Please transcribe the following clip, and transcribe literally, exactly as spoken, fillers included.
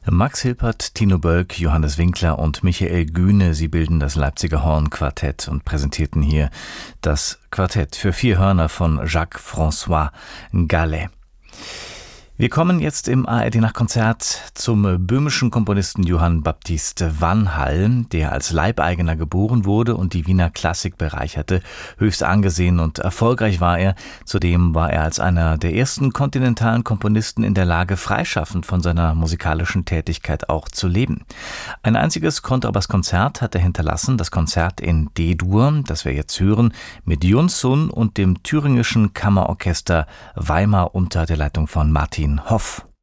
Max Hilpert, Tino Bölk, Johannes Winkler und Michael Gühne, sie bilden das Leipziger Hornquartett und präsentierten hier das Quartett für vier Hörner von Jacques-François Gallet. Wir kommen jetzt im A R D-Nachtkonzert zum böhmischen Komponisten Johann Baptist Vanhall, der als Leibeigener geboren wurde und die Wiener Klassik bereicherte. Höchst angesehen und erfolgreich war er. Zudem war er als einer der ersten kontinentalen Komponisten in der Lage, freischaffend von seiner musikalischen Tätigkeit auch zu leben. Ein einziges Kontrabasskonzert hat er hinterlassen, das Konzert in D-Dur, das wir jetzt hören, mit Yun Sun und dem thüringischen Kammerorchester Weimar unter der Leitung von Martin Hoff.